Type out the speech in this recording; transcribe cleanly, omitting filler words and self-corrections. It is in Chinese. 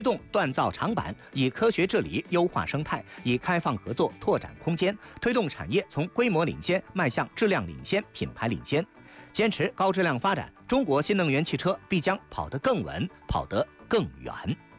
动锻造长板，以科学治理优化生态，以开放合作拓展空间，推动产业从规模领先迈向质量领先、品牌领先。坚持高质量发展，中国新能源汽车必将跑得更稳，跑得更远。